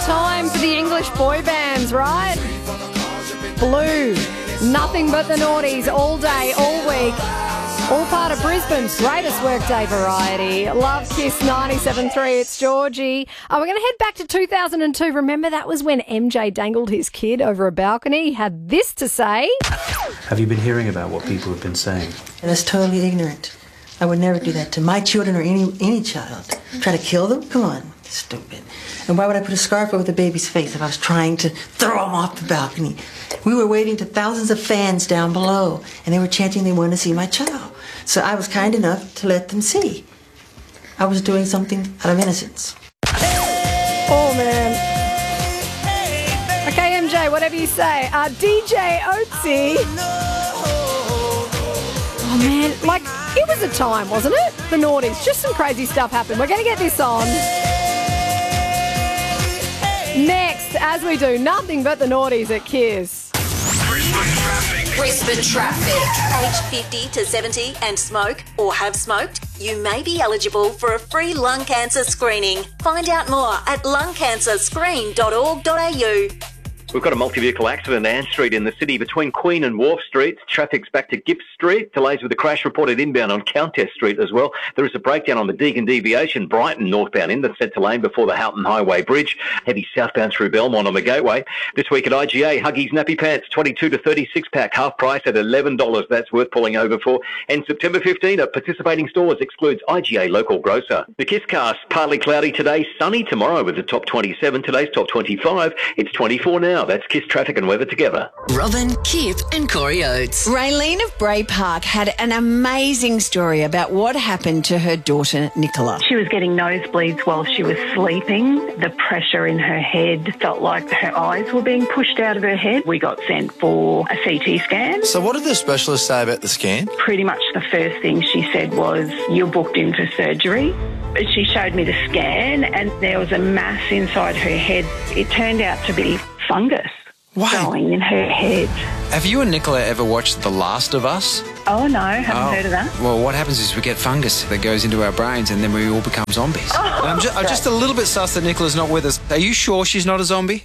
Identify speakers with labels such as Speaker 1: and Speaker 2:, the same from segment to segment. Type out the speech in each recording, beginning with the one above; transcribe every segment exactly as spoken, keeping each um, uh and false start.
Speaker 1: time for the English boy bands, right? Blue, Nothing But the Naughties, all day, all week. All part of Brisbane's greatest workday variety. Love Kiss ninety-seven point three. It's Georgie. Oh, we're going to head back to two thousand two. Remember, that was when M J dangled his kid over a balcony. He had this to say.
Speaker 2: Have you been hearing about what people have been saying?
Speaker 3: And that's totally ignorant. I would never do that to my children or any any child. Try to kill them? Come on. Stupid. And why would I put a scarf over the baby's face if I was trying to throw him off the balcony? We were waving to thousands of fans down below, and they were chanting they wanted to see my child. So I was kind enough to let them see. I was doing something out of innocence.
Speaker 1: Oh, man. Okay, M J, whatever you say. Uh, D J Oatsy. Oh, man. Like, it was a time, wasn't it? The Naughties. Just some crazy stuff happened. We're going to get this on. Next, as we do, Nothing But the Naughties at Kiss.
Speaker 4: Brisbane traffic. Brisbane traffic. Age fifty to seventy and smoke or have smoked? You may be eligible for a free lung cancer screening. Find out more at lung cancer screen dot org dot a u.
Speaker 5: We've got a multi-vehicle accident at Ann Street in the city between Queen and Wharf Streets. Traffic's back to Gibbs Street. Delays with the crash reported inbound on Countess Street as well. There is a breakdown on the Deagon deviation, Brighton northbound in the centre lane before the Houghton Highway Bridge. Heavy southbound through Belmont on the Gateway. This week at I G A, Huggies Nappy Pants, twenty-two to thirty-six pack, half price at eleven dollars. That's worth pulling over for. And September fifteenth at participating stores excludes I G A local grocer. The Kisscast, partly cloudy today, sunny tomorrow with the top twenty-seven. Today's top twenty-five. It's twenty-four now. That's Kiss traffic and weather together.
Speaker 6: Robin, Kip and Corey Oates. Raylene of Bray Park had an amazing story about what happened to her daughter, Nicola.
Speaker 7: She was getting nosebleeds while she was sleeping. The pressure in her head felt like her eyes were being pushed out of her head. We got sent for a C T scan.
Speaker 8: So what did the specialist say about the scan?
Speaker 7: Pretty much the first thing she said was, "You're booked in for surgery." She showed me the scan and there was a mass inside her head. It turned out to be fungus.
Speaker 8: Why?
Speaker 7: Growing in her head.
Speaker 9: Have you and Nicola ever watched The Last of Us?
Speaker 7: Oh, no, haven't
Speaker 9: oh.
Speaker 7: heard of that.
Speaker 9: Well, what happens is we get fungus that goes into our brains and then we all become zombies.
Speaker 7: Oh,
Speaker 9: and I'm, ju- I'm just a little bit sus that Nicola's not with us. Are you sure she's not a zombie?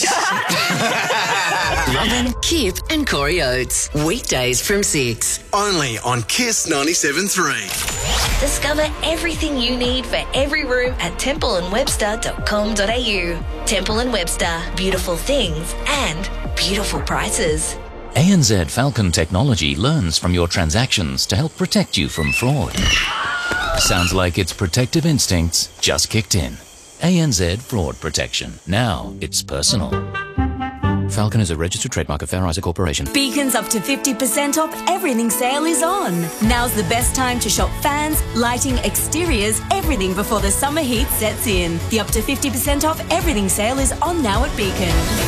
Speaker 6: Robin, Kip and Corey Oates. Weekdays from six.
Speaker 10: Only on Kiss ninety-seven point three.
Speaker 4: Discover everything you need for every room at temple and webster dot com dot a u. Temple and Webster. Beautiful things and beautiful prices.
Speaker 11: A N Z Falcon Technology learns from your transactions to help protect you from fraud. Sounds like its protective instincts just kicked in. A N Z Fraud Protection. Now it's personal. Falcon is a registered trademark of Fair Isaac Corporation.
Speaker 12: Beacon's up to fifty percent off everything sale is on. Now's the best time to shop fans, lighting, exteriors, everything before the summer heat sets in. The up to fifty percent off everything sale is on now at Beacon.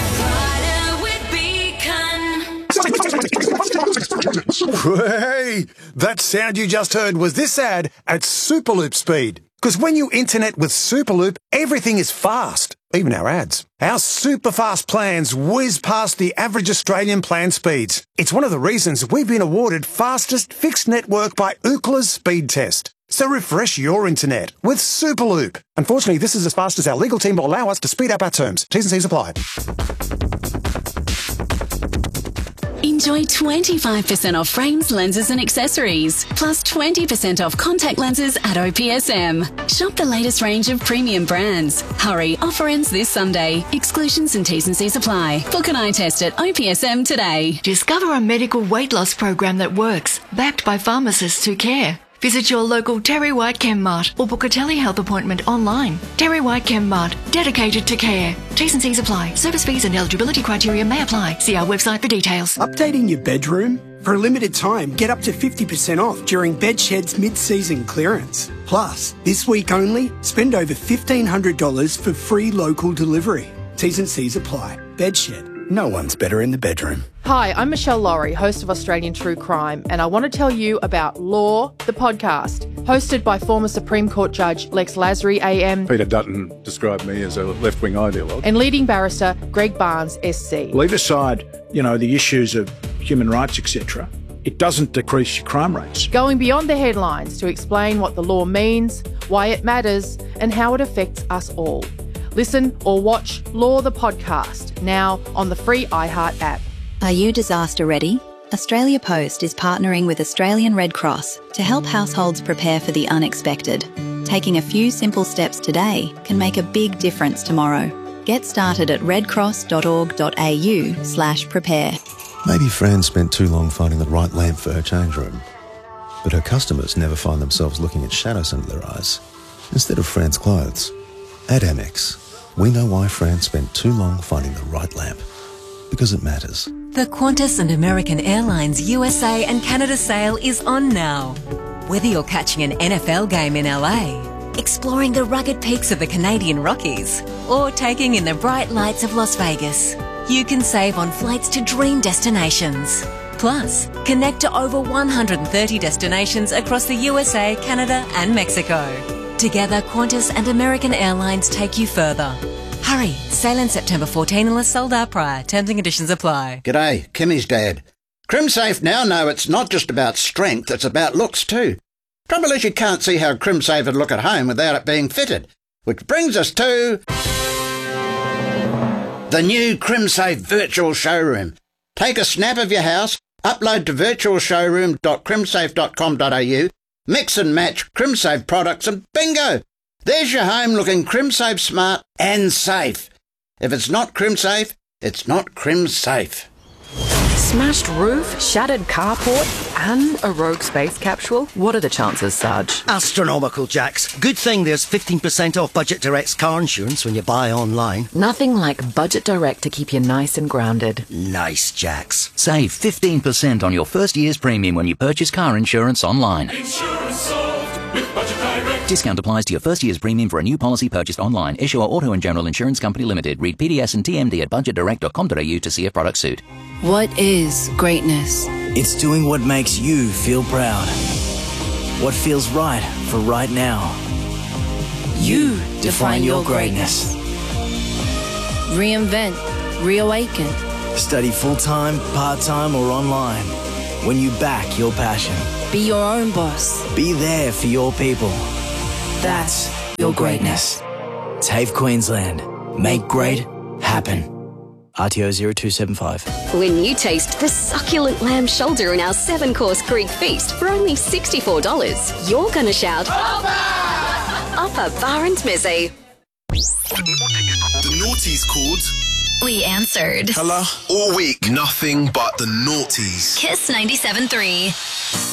Speaker 13: Hey, that sound you just heard was this ad at Superloop speed. Because when you internet with Superloop, everything is fast, even our ads. Our super fast plans whiz past the average Australian plan speeds. It's one of the reasons we've been awarded fastest fixed network by Ookla's speed test. So refresh your internet with Superloop. Unfortunately, this is as fast as our legal team will allow us to speed up our terms. T's and C's apply.
Speaker 14: Enjoy twenty-five percent off frames, lenses and accessories, plus twenty percent off contact lenses at O P S M. Shop the latest range of premium brands. Hurry, offer ends this Sunday. Exclusions and T's and C's apply. Book an eye test at O P S M today.
Speaker 15: Discover a medical weight loss program that works, backed by pharmacists who care. Visit your local Terry White ChemMart or book a telehealth appointment online. Terry White ChemMart, dedicated to care. T's and C's apply. Service fees and eligibility criteria may apply. See our website for details.
Speaker 16: Updating your bedroom? For a limited time, get up to fifty percent off during Bedshed's mid-season clearance. Plus, this week only, spend over fifteen hundred dollars for free local delivery. T's and C's apply. Bedshed. No one's better in the bedroom.
Speaker 17: Hi, I'm Michelle Laurie, host of Australian True Crime, and I want to tell you about Law, the podcast, hosted by former Supreme Court Judge Lex Lasry A M.
Speaker 18: Peter Dutton described me as a left-wing ideologue.
Speaker 17: And leading barrister Greg Barnes S C.
Speaker 19: Leave aside, you know, the issues of human rights, et cetera. It doesn't decrease your crime rates.
Speaker 17: Going beyond the headlines to explain what the law means, why it matters, and how it affects us all. Listen or watch Law the Podcast now on the free iHeart app.
Speaker 20: Are you disaster ready? Australia Post is partnering with Australian Red Cross to help households prepare for the unexpected. Taking a few simple steps today can make a big difference tomorrow. Get started at redcross.org.au slash prepare.
Speaker 21: Maybe Fran spent too long finding the right lamp for her change room, but her customers never find themselves looking at shadows under their eyes instead of Fran's clothes. At Amex, we know why Fran spent too long finding the right lamp, because it matters.
Speaker 22: The Qantas and American Airlines U S A and Canada sale is on now. Whether you're catching an N F L game in L A, exploring the rugged peaks of the Canadian Rockies, or taking in the bright lights of Las Vegas, you can save on flights to dream destinations. Plus, connect to over one hundred thirty destinations across the U S A, Canada and Mexico. Together, Qantas and American Airlines take you further. Hurry, sail in September fourteenth unless sold out prior. Terms and conditions apply.
Speaker 23: G'day, Kimmy's dad. CrimSafe now know it's not just about strength, it's about looks too. Trouble is you can't see how CrimSafe would look at home without it being fitted. Which brings us to the new CrimSafe Virtual Showroom. Take a snap of your house, upload to virtual showroom dot crimsafe dot com dot a u, mix and match CrimSafe products and bingo! There's your home looking CrimSafe smart and safe. If it's not CrimSafe, it's not CrimSafe.
Speaker 24: Smashed roof, shattered carport, and a rogue space capsule? What are the chances, Sarge?
Speaker 25: Astronomical, Jax. Good thing there's fifteen percent off Budget Direct's car insurance when you buy online.
Speaker 24: Nothing like Budget Direct to keep you nice and grounded.
Speaker 25: Nice, Jax.
Speaker 26: Save fifteen percent on your first year's premium when you purchase car insurance online.
Speaker 27: Insurance solved with Budget Direct.
Speaker 26: Discount applies to your first year's premium for a new policy purchased online. Issuer Auto and General Insurance Company Limited. Read P D S and T M D at budget direct dot com dot a u to see if products suit.
Speaker 28: What is greatness?
Speaker 29: It's doing what makes you feel proud. What feels right for right now. You define your greatness.
Speaker 28: Reinvent. Reawaken.
Speaker 29: Study full-time, part-time, or online. When you back your passion.
Speaker 28: Be your own boss.
Speaker 29: Be there for your people. That's your greatness. TAFE Queensland. Make great happen. R T O zero two seven five.
Speaker 30: When you taste the succulent lamb shoulder in our seven-course Greek feast for only sixty-four dollars, you're going to shout, Upper! Upper Bar and Mizzy.
Speaker 10: The Naughties called.
Speaker 12: We answered.
Speaker 10: Hello? All week, nothing but the Naughties.
Speaker 12: Kiss ninety-seven point three.